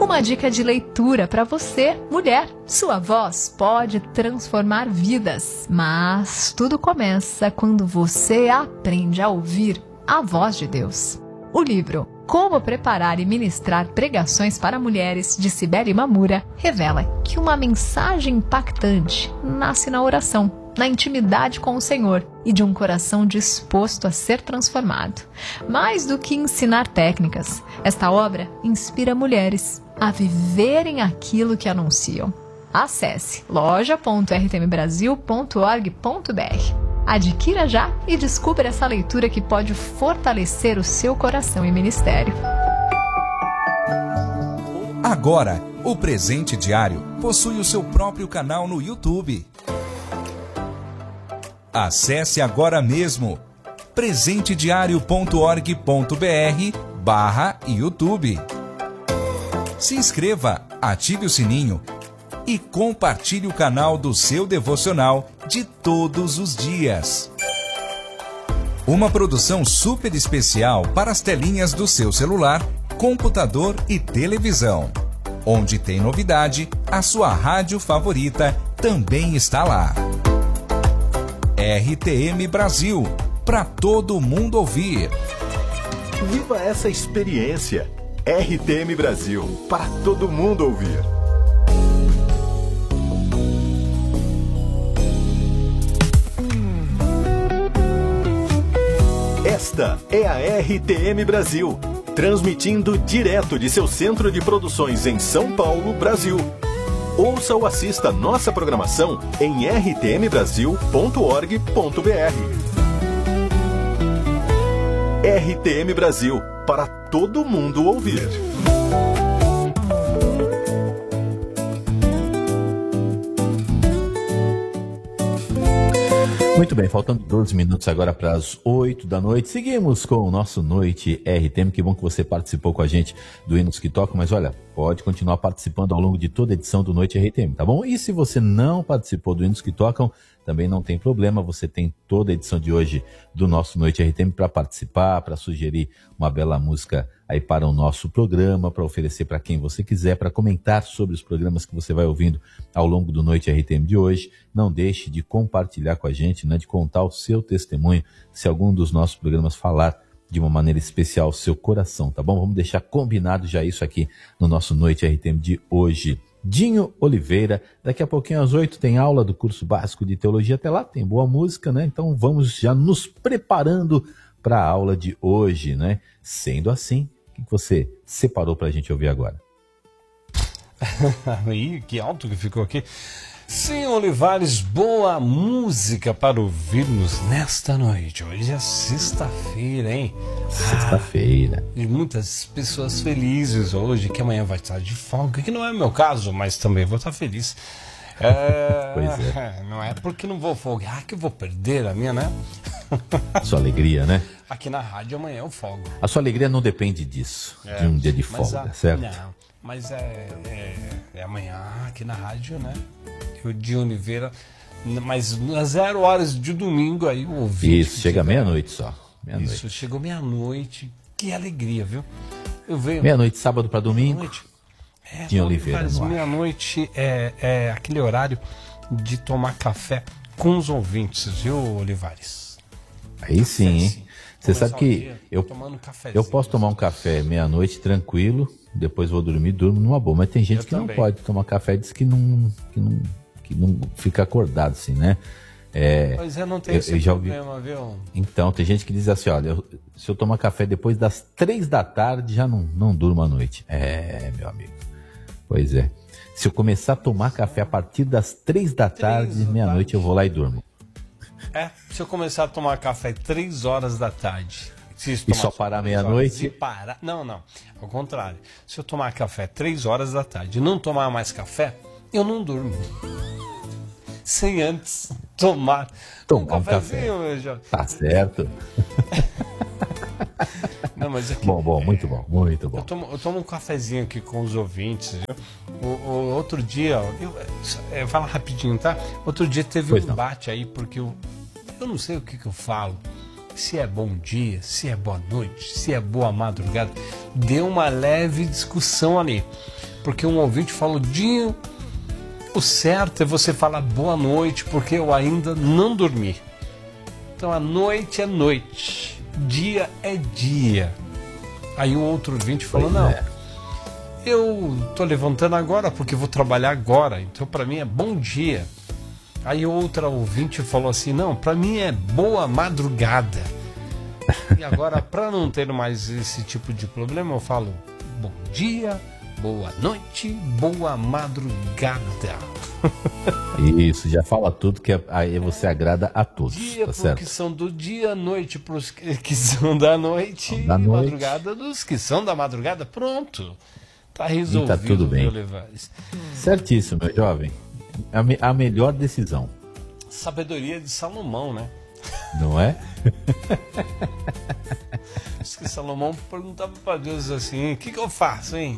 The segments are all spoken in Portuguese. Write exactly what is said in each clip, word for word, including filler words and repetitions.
uma dica de leitura para você, mulher. Sua voz pode transformar vidas, mas tudo começa quando você aprende a ouvir a voz de Deus. O livro Como Preparar e Ministrar Pregações para Mulheres, de Cibele Mamura, revela que uma mensagem impactante nasce na oração, na intimidade com o Senhor e de um coração disposto a ser transformado. Mais do que ensinar técnicas, esta obra inspira mulheres a viverem aquilo que anunciam. Acesse loja ponto r t m brasil ponto org ponto b r. Adquira já e descubra essa leitura que pode fortalecer o seu coração e ministério. Agora, o Presente Diário possui o seu próprio canal no YouTube. Acesse agora mesmo presente diário ponto org ponto b r barra YouTube. Se inscreva, ative o sininho e compartilhe o canal do seu devocional de todos os dias. Uma produção super especial para as telinhas do seu celular, computador e televisão. Onde tem novidade, a sua rádio favorita também está lá. R T M Brasil, para todo mundo ouvir. Viva essa experiência. R T M Brasil, para todo mundo ouvir. Esta é a R T M Brasil, transmitindo direto de seu centro de produções em São Paulo, Brasil. Ouça ou assista nossa programação em r t m brasil ponto org ponto b r. R T M Brasil, para todo mundo ouvir. Muito bem, faltando doze minutos agora para as oito da noite. Seguimos com o nosso Noite R T M. Que bom que você participou com a gente do Hinos que Tocam, mas olha, pode continuar participando ao longo de toda a edição do Noite R T M, tá bom? E se você não participou do Hinos que Tocam, também não tem problema, você tem toda a edição de hoje do nosso Noite R T M para participar, para sugerir uma bela música aí para o nosso programa, para oferecer para quem você quiser, para comentar sobre os programas que você vai ouvindo ao longo do Noite R T M de hoje. Não deixe de compartilhar com a gente, né, de contar o seu testemunho, se algum dos nossos programas falar de uma maneira especial o seu coração, tá bom? Vamos deixar combinado já isso aqui no nosso Noite R T M de hoje. Dinho Oliveira, daqui a pouquinho às oito tem aula do curso básico de teologia, até lá tem boa música, né? Então vamos já nos preparando para a aula de hoje, né? Sendo assim, o que você separou para a gente ouvir agora? Ih, que alto que ficou aqui. Sim, Olivares, boa música para ouvirmos nesta noite. Hoje é sexta-feira, hein? Sexta-feira. Ah, e muitas pessoas felizes hoje, que amanhã vai estar de folga, que não é o meu caso, mas também vou estar feliz. É, pois é. Não é porque não vou folgar que eu vou perder a minha, né? A sua alegria, né? Aqui na rádio amanhã eu folgo. A sua alegria não depende disso, é, de um dia de folga, a, certo? Não, mas é, é, é amanhã aqui na rádio, né? O Dinho Oliveira, mas às zero horas de domingo aí o ouvinte. Isso, chega meia-noite só. Meia-noite. Isso, chegou meia-noite. Que alegria, viu? Eu venho. Meia-noite, sábado para domingo. Meia-noite. É, Dinho Oliveira. Meia-noite é, é aquele horário de tomar café com os ouvintes, viu, Olivares? Aí sim, hein? Você sabe que eu, eu posso tomar um assim. café meia-noite tranquilo, depois vou dormir, durmo numa boa. Mas tem gente eu que também. Não pode tomar café, diz que não, que não, que não fica acordado assim, né? É, pois é, não tem eu, esse eu já problema, ouvi... viu? Então, tem gente que diz assim, olha, eu, se eu tomar café depois das três da tarde, já não, não durmo à noite. É, meu amigo. Pois é. Se eu começar a tomar café a partir das três da tarde, meia-noite, eu vou lá e durmo. É, se eu começar a tomar café três horas da tarde... E só parar meia-noite? Parar... Não, não. Ao contrário. Se eu tomar café três horas da tarde e não tomar mais café, eu não durmo. Sem antes tomar, tomar um cafezinho, um café. Já... Tá certo. Não, mas aqui, bom, bom, muito é... bom, muito bom. Eu tomo, eu tomo um cafezinho aqui com os ouvintes. O, o outro dia, eu, é, fala rapidinho, tá? Outro dia teve pois um embate não. aí, porque eu, eu não sei o que, que eu falo. Se é bom dia, se é boa noite, se é boa madrugada. Deu uma leve discussão ali. porque um ouvinte falou, Dinho, o certo é você falar boa noite, porque eu ainda não dormi. Então a noite é noite, dia é dia. Aí o outro ouvinte falou, não, eu tô levantando agora porque vou trabalhar agora, então para mim é bom dia. Aí outra ouvinte falou assim, não, para mim é boa madrugada. E agora, para não ter mais esse tipo de problema, eu falo bom dia, boa noite, boa madrugada. Isso, já fala tudo que aí você agrada a todos. Dia tá para certo? os que são do dia, noite para os que são da noite, da e noite. madrugada dos que são da madrugada. Pronto, tá resolvido. E tá tudo bem. Levares. Certíssimo, meu jovem. A, me, a melhor decisão. Sabedoria de Salomão, né? Não é? Diz que Salomão perguntava para Deus assim, o que, que eu faço, hein?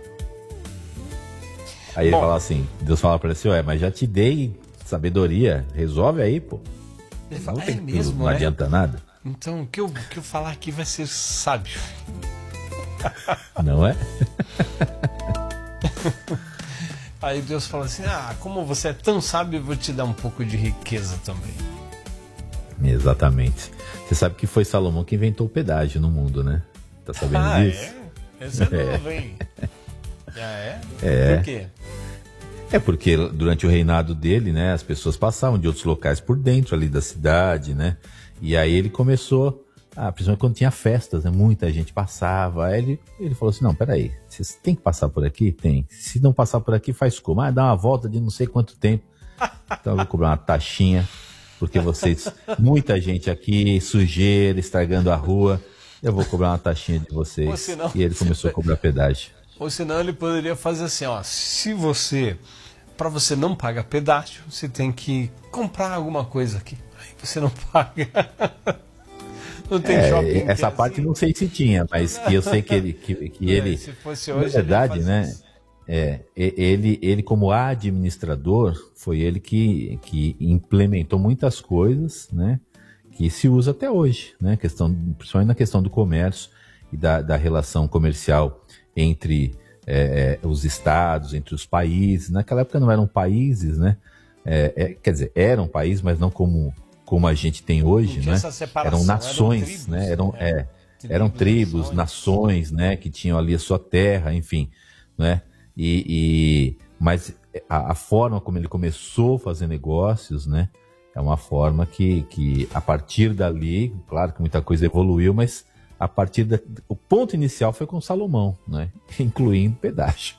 Aí ele Bom, fala assim, Deus fala para ele assim, ué, mas já te dei sabedoria, resolve aí, pô. Ele fala, Não, é tem que- mesmo, não né? adianta nada, Então, o que eu, o que eu falar aqui vai ser sábio. não é? Aí Deus fala assim, ah, como você é tão sábio, eu vou te dar um pouco de riqueza também. Exatamente. Você sabe que foi Salomão que inventou o pedágio no mundo, né? Tá sabendo Ah, disso? é? Esse é novo, hein? Já é? É. Por quê? É porque durante o reinado dele, né, as pessoas passavam de outros locais por dentro ali da cidade, né? E aí ele começou, ah, principalmente quando tinha festas, né, muita gente passava. Aí ele, ele falou assim, não, peraí, vocês têm que passar por aqui? Tem. Se não passar por aqui, faz como? Ah, dá uma volta de não sei quanto tempo. Então eu vou cobrar uma taxinha, porque vocês, muita gente aqui, sujeira, estragando a rua, eu vou cobrar uma taxinha de vocês. Ou senão- E ele começou a cobrar pedágio. Ou senão ele poderia fazer assim, ó, se você, para você não pagar pedágio, você tem que comprar alguma coisa aqui. Aí você não paga. Não tem É, shopping. que essa é parte assim? não sei se tinha, mas que eu sei que ele, que, que É, ele se fosse na hoje, verdade, ele fazia né? isso. É, e- ele, ele como administrador, foi ele que, que implementou muitas coisas, né? Que se usa até hoje, né? Questão, principalmente na questão do comércio e da, da relação comercial entre é, é, os estados, entre os países. Naquela época não eram países, né? É, é, quer dizer, eram países, mas não como, como a gente tem hoje, Não tinha né? essa separação, Eram nações, eram tribos, né? Eram, é. é, eram tribos, nações, né? Que tinham ali a sua terra, enfim, né? E, e, mas a, a forma como ele começou a fazer negócios, né? É uma forma que, que a partir dali, claro que muita coisa evoluiu, mas a partir da, o ponto inicial foi com Salomão, né? Incluindo pedágio.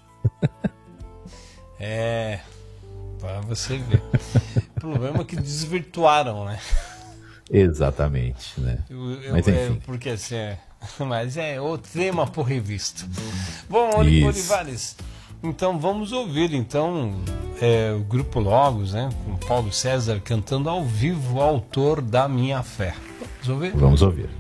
É, para você ver. O problema é que desvirtuaram, né? Exatamente, né? Eu, eu, Mas é, enfim. porque assim, é, mas é o tema por revista. Bom, Isso. Olivares, então vamos ouvir então é, o Grupo Logos, né? Com Paulo César cantando ao vivo, Autor da Minha Fé. Vamos ouvir? Vamos ouvir.